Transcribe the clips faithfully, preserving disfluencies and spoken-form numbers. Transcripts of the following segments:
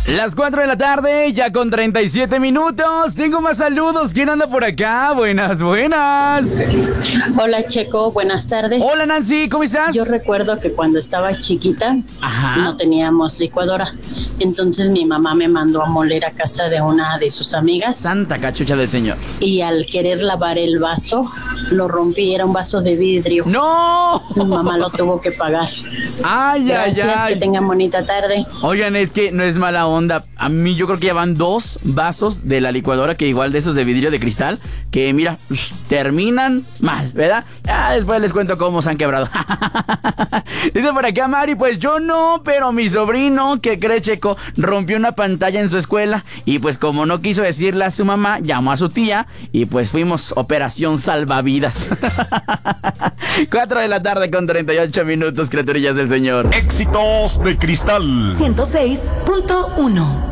Las cuatro de la tarde, ya con treinta y siete minutos. Tengo más saludos. ¿Quién anda por acá? Buenas, buenas. Hola, Checo. Buenas tardes. Hola, Nancy. ¿Cómo estás? Yo recuerdo que cuando estaba chiquita, Ajá. no teníamos licuadora. Entonces mi mamá me mandó a moler a casa de una de sus amigas. Santa cachucha del señor. Y al querer lavar el vaso, lo rompí. Era un vaso de vidrio. ¡No! Mi mamá lo tuvo que pagar. Ay, Gracias, ay, ay. que tengan bonita tarde. Oigan, es que no es mala onda. A mí yo creo que ya van dos vasos de la licuadora, que igual de esos de vidrio de cristal, que mira, terminan mal, ¿verdad? Ya después les cuento cómo se han quebrado. Dice por acá Mari, pues yo no, pero mi sobrino, que cree, Checo, rompió una pantalla en su escuela y pues como no quiso decirle a su mamá, llamó a su tía y pues fuimos operación salvavidas. Cuatro de la tarde con treinta y ocho minutos, criaturillas del Señor. Éxitos de Cristal ciento seis punto uno.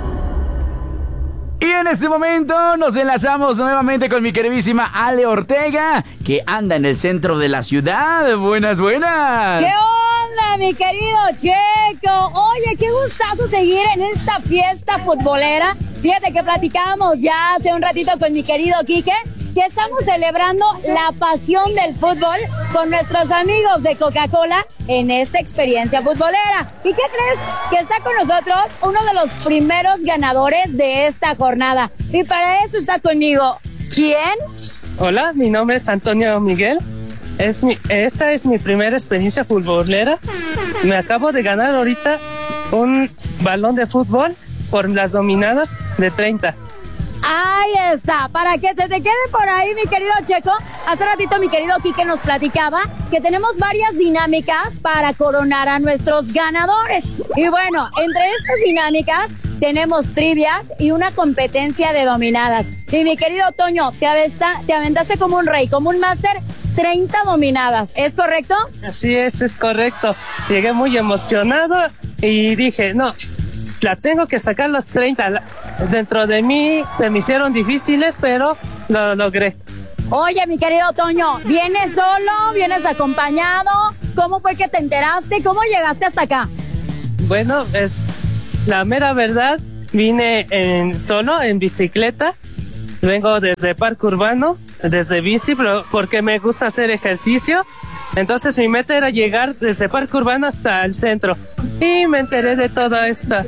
Y en este momento nos enlazamos nuevamente con mi queridísima Ale Ortega, que anda en el centro de la ciudad. Buenas, buenas. ¿Qué onda, mi querido Checo? Oye, qué gustazo seguir en esta fiesta futbolera. Fíjate que platicábamos ya hace un ratito con mi querido Quique, que estamos celebrando la pasión del fútbol con nuestros amigos de Coca-Cola en esta experiencia futbolera. ¿Y qué crees? Que está con nosotros uno de los primeros ganadores de esta jornada. Y para eso está conmigo. ¿Quién? Hola, mi nombre es Antonio Miguel. Es mi, esta es mi primera experiencia futbolera. Me acabo de ganar ahorita un balón de fútbol por las dominadas de treinta. Ahí está, para que se te quede por ahí, mi querido Checo. Hace ratito mi querido Quique nos platicaba que tenemos varias dinámicas para coronar a nuestros ganadores. Y bueno, entre estas dinámicas tenemos trivias y una competencia de dominadas. Y mi querido Toño, te, avesta, te aventaste como un rey, como un máster, treinta dominadas, ¿es correcto? Así es, es correcto. Llegué muy emocionado y dije, no, la tengo que sacar los treinta. Dentro de mí se me hicieron difíciles, pero lo logré. Oye, mi querido Toño, ¿vienes solo? ¿Vienes acompañado? ¿Cómo fue que te enteraste? ¿Cómo llegaste hasta acá? Bueno, es la mera verdad. Vine en, solo en bicicleta. Vengo desde Parque Urbano, desde bici, pero porque me gusta hacer ejercicio. Entonces mi meta era llegar desde Parque Urbano hasta el centro. Y me enteré de toda esta.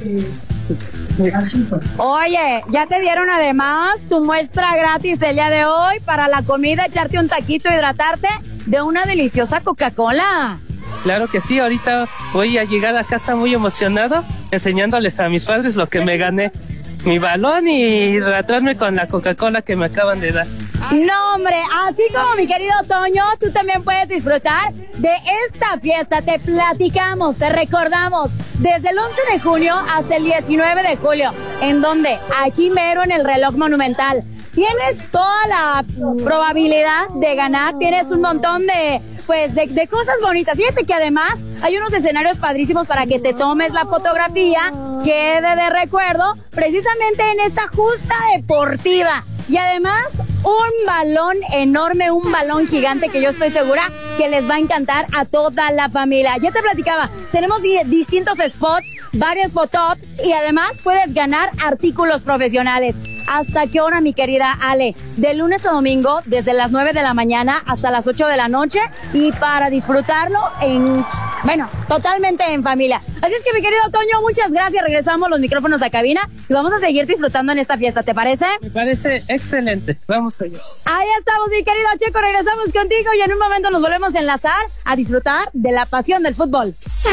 Oye, ya te dieron además tu muestra gratis el día de hoy para la comida, echarte un taquito, hidratarte de una deliciosa Coca-Cola. Claro que sí, ahorita voy a llegar a casa muy emocionado, enseñándoles a mis padres lo que me gané. Mi balón y hidratarme con la Coca-Cola que me acaban de dar. No, hombre, así como mi querido Toño, tú también puedes disfrutar de esta fiesta. Te platicamos, te recordamos, desde el once de junio hasta el diecinueve de julio. ¿En dónde? Aquí mero en el Reloj Monumental. Tienes toda la probabilidad de ganar, tienes un montón de, pues, de, de cosas bonitas. Fíjate que además hay unos escenarios padrísimos para que te tomes la fotografía, quede de recuerdo, precisamente en esta justa deportiva. Y además, un balón enorme, un balón gigante que yo estoy segura que les va a encantar a toda la familia. Ya te platicaba, tenemos distintos spots, varios photops y además puedes ganar artículos profesionales. ¿Hasta qué hora, mi querida Ale? De lunes a domingo, desde las nueve de la mañana hasta las ocho de la noche y para disfrutarlo en, bueno, totalmente en familia. Así es que, mi querido Toño, muchas gracias. Regresamos los micrófonos a cabina y vamos a seguir disfrutando en esta fiesta, ¿te parece? Me parece excelente. Vamos allá. Ahí estamos, mi querido Checo. Regresamos contigo y en un momento nos volvemos a enlazar a disfrutar de la pasión del fútbol.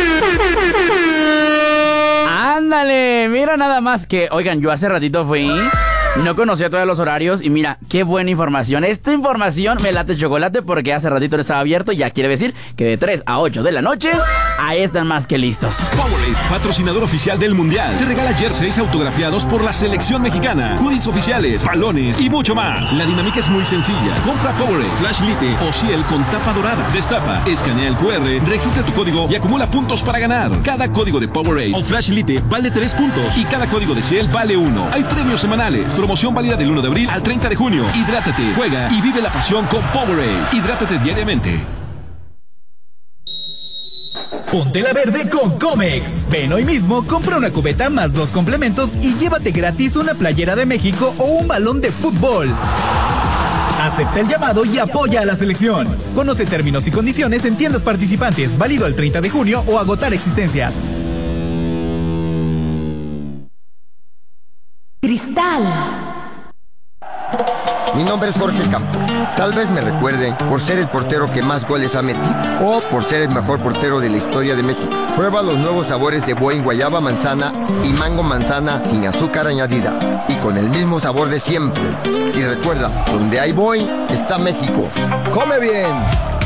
Ándale, mira nada más que, oigan, yo hace ratito fui, no conocía todos los horarios y mira, qué buena información. Esta información me late chocolate porque hace ratito no estaba abierto y ya quiere decir que de tres a ocho de la noche, ahí están más que listos. Powerade, patrocinador oficial del Mundial, te regala jerseys autografiados por la selección mexicana, hoodies oficiales, balones y mucho más. La dinámica es muy sencilla. Compra Powerade, Flash Lite o Ciel con tapa dorada. Destapa, escanea el cu erre, registra tu código y acumula puntos para ganar. Cada código de Powerade o Flash Lite vale tres puntos y cada código de Ciel vale uno. Hay premios semanales. Promoción válida del uno de abril al treinta de junio. Hidrátate, juega y vive la pasión con Powerade. Hidrátate diariamente. Ponte la verde con Comex. Ven hoy mismo, compra una cubeta más dos complementos y llévate gratis una playera de México o un balón de fútbol. Acepta el llamado y apoya a la selección. Conoce términos y condiciones en tiendas participantes. Válido el treinta de junio o agotar existencias. Cristal. Mi nombre es Jorge Campos. Tal vez me recuerden por ser el portero que más goles ha metido o por ser el mejor portero de la historia de México. Prueba los nuevos sabores de Boing guayaba manzana y mango manzana sin azúcar añadida y con el mismo sabor de siempre. Y recuerda, donde hay Boing está México. ¡Come bien!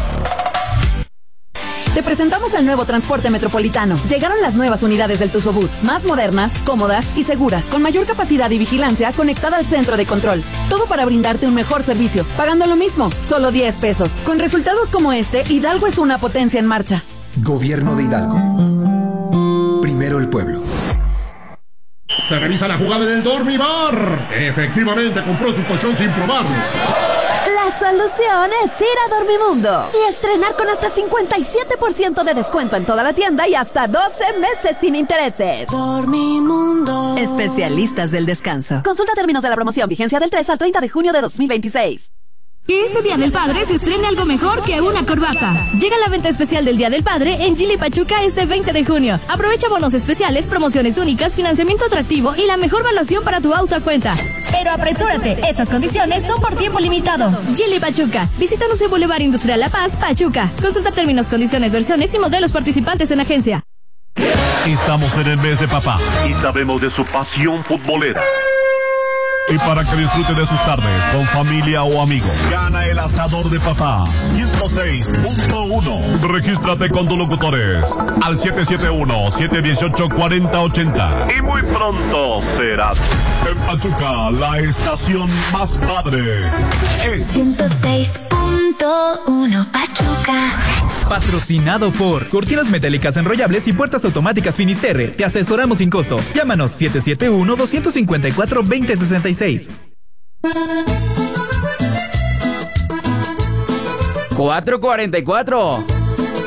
Te presentamos el nuevo transporte metropolitano. Llegaron las nuevas unidades del Tuzobús, más modernas, cómodas y seguras, con mayor capacidad y vigilancia conectada al centro de control. Todo para brindarte un mejor servicio, pagando lo mismo, solo diez pesos. Con resultados como este, Hidalgo es una potencia en marcha. Gobierno de Hidalgo. Primero el pueblo. Se revisa la jugada en el Dormibar. Efectivamente compró su colchón sin probarlo. La solución es ir a Dormimundo y estrenar con hasta cincuenta y siete por ciento de descuento en toda la tienda y hasta doce meses sin intereses. Dormimundo. Especialistas del descanso. Consulta términos de la promoción, vigencia del tres al treinta de junio de dos mil veintiséis. Que este Día del Padre se estrene algo mejor que una corbata. Llega la venta especial del Día del Padre en Gili Pachuca este veinte de junio. Aprovecha bonos especiales, promociones únicas, financiamiento atractivo y la mejor valuación para tu auto a cuenta. Pero apresúrate, estas condiciones son por tiempo limitado. Gili Pachuca. Visítanos en Boulevard Industrial La Paz, Pachuca. Consulta términos, condiciones, versiones y modelos participantes en agencia. Estamos en el mes de papá y sabemos de su pasión futbolera. Y para que disfrute de sus tardes con familia o amigos, gana el asador de papá ciento seis punto uno. Regístrate con tus locutores al siete siete uno, siete uno ocho, cuatro cero ocho cero. Y muy pronto será en Pachuca, la estación más padre. Es ciento seis punto uno Pachuca. Patrocinado por Cortinas Metálicas Enrollables y Puertas Automáticas Finisterre. Te asesoramos sin costo. Llámanos siete siete uno, dos cinco cuatro, dos cero seis seis. cuatro cuarenta y cuatro.